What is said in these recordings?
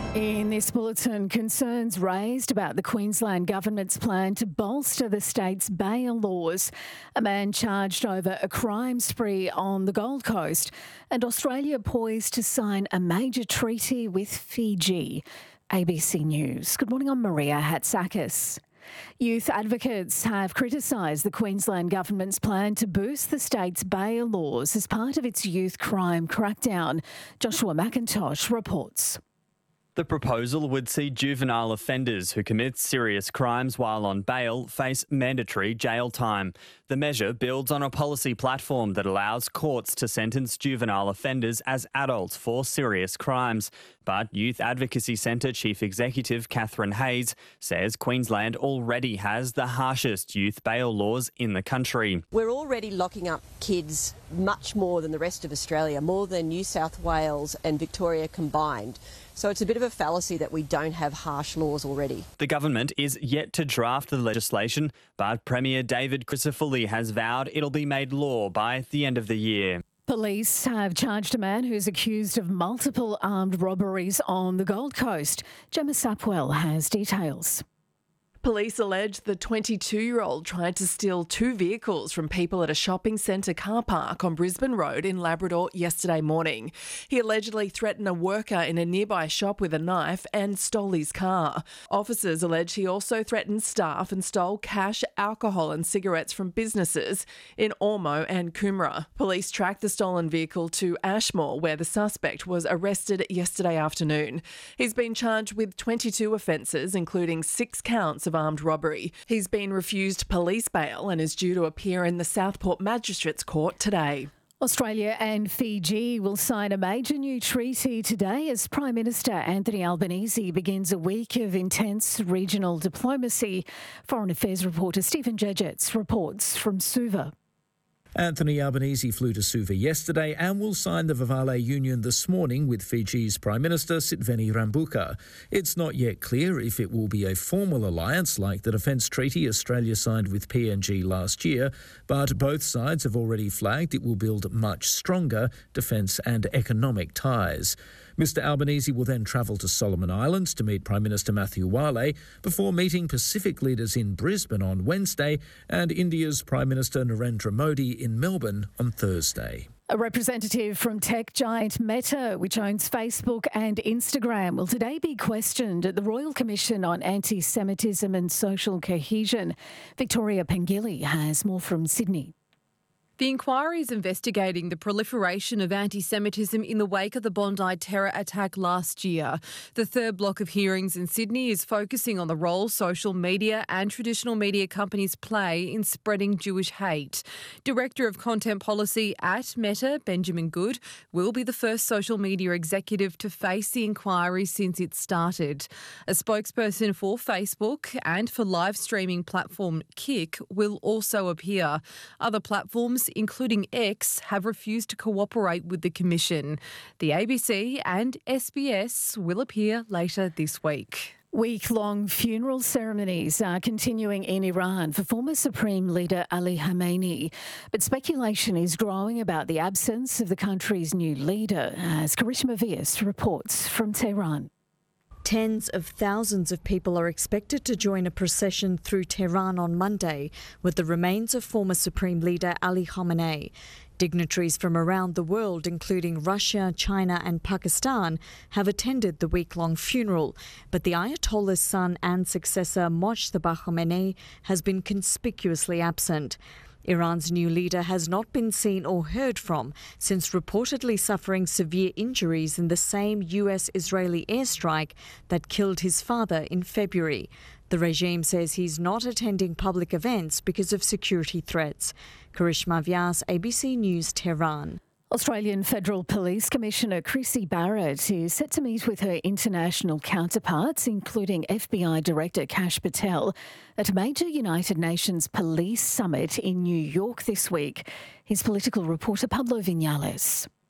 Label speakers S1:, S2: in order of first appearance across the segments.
S1: In this bulletin, concerns raised about the Queensland government's plan to bolster the state's bail laws. A man charged over a crime spree on the Gold Coast, and Australia poised to sign a major treaty with Fiji. ABC News. Good morning, I'm Maria Hatzakis. Youth advocates have criticised the Queensland government's plan to boost the state's bail laws as part of its youth crime crackdown. Joshua McIntosh reports.
S2: The proposal would see juvenile offenders who commit serious crimes while on bail face mandatory jail time. The measure builds on a policy platform that allows courts to sentence juvenile offenders as adults for serious crimes. But Youth Advocacy Centre Chief Executive Catherine Hayes says Queensland already has the harshest youth bail laws in the country.
S3: We're already locking up kids much more than the rest of Australia, more than New South Wales and Victoria combined. So it's a bit of a fallacy that we don't have harsh laws already.
S2: The government is yet to draft the legislation, but Premier David Crisafulli has vowed it'll be made law by the end of the year.
S1: Police have charged a man who's accused of multiple armed robberies on the Gold Coast. Gemma Sapwell has details.
S4: Police allege the 22-year-old tried to steal two vehicles from people at a shopping centre car park on Brisbane Road in Labrador yesterday morning. He allegedly threatened a worker in a nearby shop with a knife and stole his car. Officers allege he also threatened staff and stole cash, alcohol and cigarettes from businesses in Ormeau and Coomera. Police tracked the stolen vehicle to Ashmore, where the suspect was arrested yesterday afternoon. He's been charged with 22 offences, including 6 counts of armed robbery. He's been refused police bail and is due to appear in the Southport Magistrates Court today.
S1: Australia and Fiji will sign a major new treaty today as Prime Minister Anthony Albanese begins a week of intense regional diplomacy. Foreign Affairs reporter Stephen Jejets reports from Suva.
S5: Anthony Albanese flew to Suva yesterday and will sign the Vavale Union this morning with Fiji's Prime Minister Sitiveni Rabuka. It's not yet clear if it will be a formal alliance like the defence treaty Australia signed with PNG last year, but both sides have already flagged it will build much stronger defence and economic ties. Mr Albanese will then travel to Solomon Islands to meet Prime Minister Matthew Wale before meeting Pacific leaders in Brisbane on Wednesday and India's Prime Minister Narendra Modi in Melbourne on Thursday.
S1: A representative from tech giant Meta, which owns Facebook and Instagram, will today be questioned at the Royal Commission on Anti-Semitism and Social Cohesion. Victoria Pengilly has more from Sydney.
S6: The inquiry is investigating the proliferation of anti-Semitism in the wake of the Bondi terror attack last year. The third block of hearings in Sydney is focusing on the role social media and traditional media companies play in spreading Jewish hate. Director of Content Policy at Meta, Benjamin Good, will be the first social media executive to face the inquiry since it started. A spokesperson for Facebook and for live streaming platform Kick will also appear. Other platforms, including X, have refused to cooperate with the Commission. The ABC and SBS will appear later this week.
S1: Week-long funeral ceremonies are continuing in Iran for former Supreme Leader Ali Khamenei. But speculation is growing about the absence of the country's new leader, as Karishma Vyas reports from Tehran.
S7: Tens of thousands of people are expected to join a procession through Tehran on Monday with the remains of former Supreme Leader Ali Khamenei. Dignitaries from around the world, including Russia, China and Pakistan, have attended the week-long funeral, but the Ayatollah's son and successor Mojtaba Khamenei has been conspicuously absent. Iran's new leader has not been seen or heard from since reportedly suffering severe injuries in the same US-Israeli airstrike that killed his father in February. The regime says he's not attending public events because of security threats. Karishma Vyas, ABC News, Tehran.
S1: Australian Federal Police Commissioner Chrissy Barrett is set to meet with her international counterparts, including FBI Director Kash Patel, at a major United Nations police summit in New York this week. His political reporter Pablo Vinales.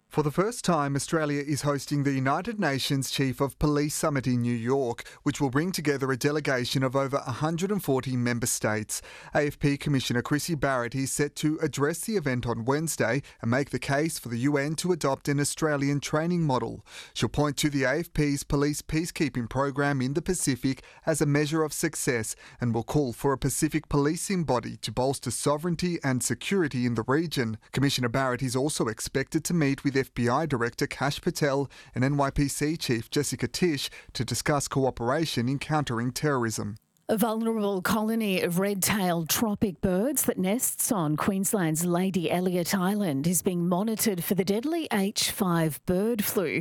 S8: For the first time, Australia is hosting the United Nations Chief of Police Summit in New York, which will bring together a delegation of over 140 member states. AFP Commissioner Chrissy Barrett is set to address the event on Wednesday and make the case for the UN to adopt an Australian training model. She'll point to the AFP's police peacekeeping program in the Pacific as a measure of success and will call for a Pacific policing body to bolster sovereignty and security in the region. Commissioner Barrett is also expected to meet with FBI Director Kash Patel and NYPC Chief Jessica Tisch to discuss cooperation in countering terrorism.
S1: A vulnerable colony of red-tailed tropic birds that nests on Queensland's Lady Elliot Island is being monitored for the deadly H5 bird flu.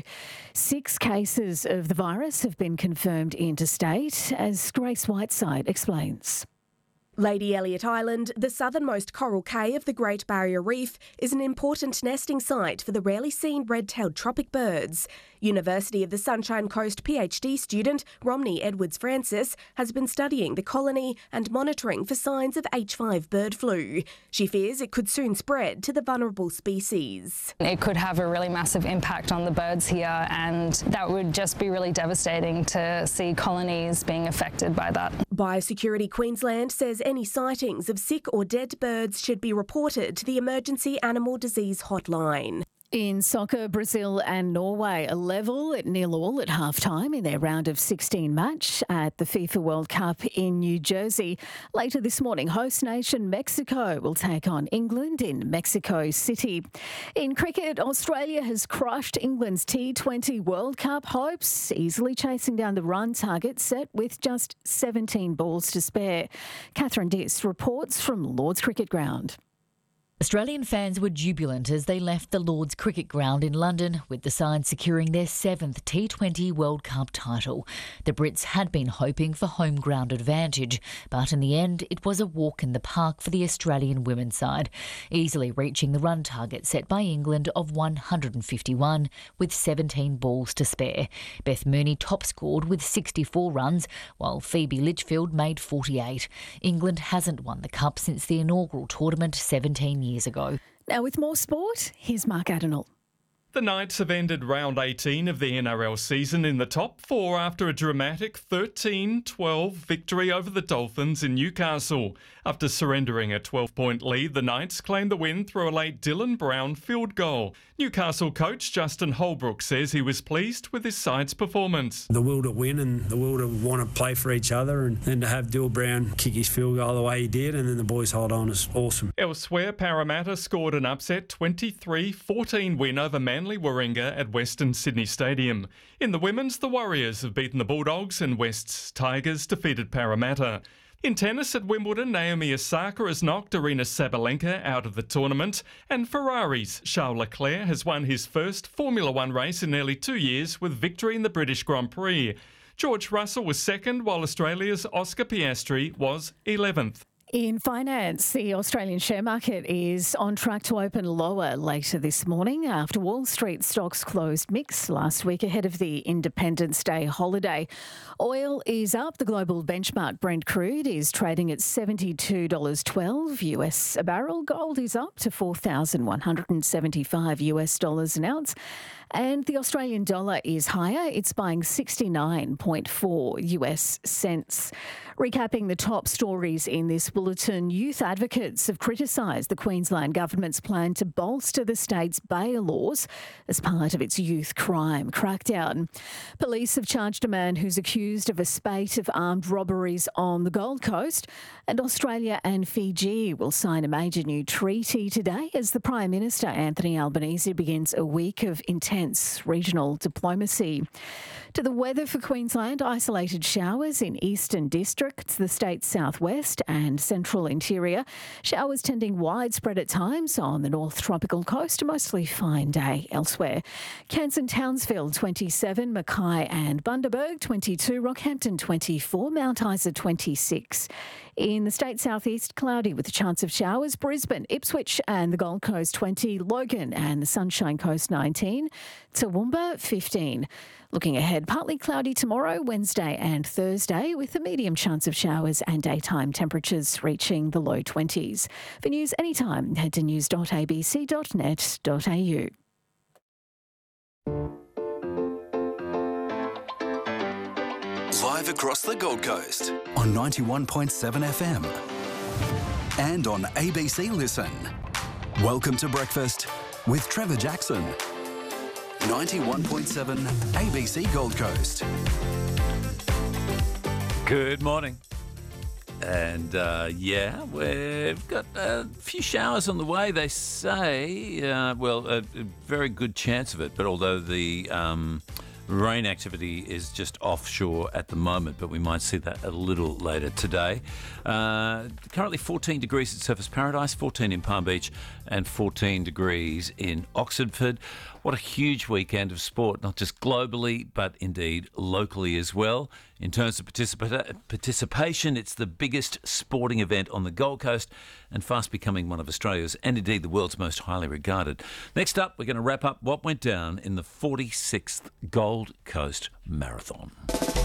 S1: 6 cases of the virus have been confirmed interstate, as Grace Whiteside explains.
S9: Lady Elliot Island, the southernmost coral cay of the Great Barrier Reef, is an important nesting site for the rarely seen red-tailed tropic birds. University of the Sunshine Coast PhD student Romney Edwards-Francis has been studying the colony and monitoring for signs of H5 bird flu. She fears it could soon spread to the vulnerable species.
S10: It could have a really massive impact on the birds here, and that would just be really devastating to see colonies being affected by that.
S9: Biosecurity Queensland says any sightings of sick or dead birds should be reported to the Emergency Animal Disease Hotline.
S1: In soccer, Brazil and Norway are level at 0-0 at half-time in their round of 16 match at the FIFA World Cup in New Jersey. Later this morning, host nation Mexico will take on England in Mexico City. In cricket, Australia has crushed England's T20 World Cup hopes, easily chasing down the run target set with just 17 balls to spare. Catherine Diss reports from Lord's Cricket Ground.
S11: Australian fans were jubilant as they left the Lord's Cricket Ground in London, with the side securing their 7th T20 World Cup title. The Brits had been hoping for home ground advantage, but in the end it was a walk in the park for the Australian women's side, easily reaching the run target set by England of 151 with 17 balls to spare. Beth Mooney top scored with 64 runs, while Phoebe Litchfield made 48. England hasn't won the Cup since the inaugural tournament 17 years ago.
S1: Now with more sport, here's Mark Adenall.
S12: The Knights have ended round 18 of the NRL season in the top 4 after a dramatic 13-12 victory over the Dolphins in Newcastle. After surrendering a 12-point lead, the Knights claimed the win through a late Dylan Brown field goal. Newcastle coach Justin Holbrook says he was pleased with his side's performance.
S13: The will to win and the will to want to play for each other, and then to have Dylan Brown kick his field goal the way he did and then the boys hold on is awesome.
S12: Elsewhere, Parramatta scored an upset 23-14 win over Manly Warringah at Western Sydney Stadium. In the women's, the Warriors have beaten the Bulldogs and West's Tigers defeated Parramatta. In tennis at Wimbledon, Naomi Osaka has knocked Aryna Sabalenka out of the tournament, and Ferrari's Charles Leclerc has won his first Formula One race in nearly 2 years with victory in the British Grand Prix. George Russell was second, while Australia's Oscar Piastri was 11th.
S1: In finance, the Australian share market is on track to open lower later this morning after Wall Street stocks closed mixed last week ahead of the Independence Day holiday. Oil is up. The global benchmark Brent crude is trading at $72.12 US a barrel. Gold is up to $4,175 US an ounce. And the Australian dollar is higher. It's buying 69.4 US cents. Recapping the top stories in this bulletin, youth advocates have criticised the Queensland government's plan to bolster the state's bail laws as part of its youth crime crackdown. Police have charged a man who's accused of a spate of armed robberies on the Gold Coast. And Australia and Fiji will sign a major new treaty today as the Prime Minister, Anthony Albanese, begins a week of intense regional diplomacy. To the weather for Queensland, isolated showers in eastern districts, the state's southwest and central interior. Showers tending widespread at times on the North Tropical Coast, a mostly fine day elsewhere. Cairns and Townsville 27, Mackay and Bundaberg 22, Rockhampton 24, Mount Isa 26. In the state southeast, cloudy with a chance of showers. Brisbane, Ipswich and the Gold Coast 20, Logan and the Sunshine Coast 19, Toowoomba 15. Looking ahead, partly cloudy tomorrow, Wednesday and Thursday, with a medium chance of showers and daytime temperatures reaching the low 20s. For news anytime, head to news.abc.net.au.
S14: live across the Gold Coast on 91.7 FM and on ABC Listen. Welcome to breakfast with Trevor Jackson. 91.7 ABC Gold Coast.
S15: Good morning. And we've got a few showers on the way, they say. A very good chance of it. But although the rain activity is just offshore at the moment, but we might see that a little later today. Currently 14 degrees at Surfers Paradise, 14 in Palm Beach and 14 degrees in Oxford. What a huge weekend of sport, not just globally, but indeed locally as well. In terms of participation, it's the biggest sporting event on the Gold Coast and fast becoming one of Australia's and indeed the world's most highly regarded. Next up, we're going to wrap up what went down in the 46th Gold Coast Marathon.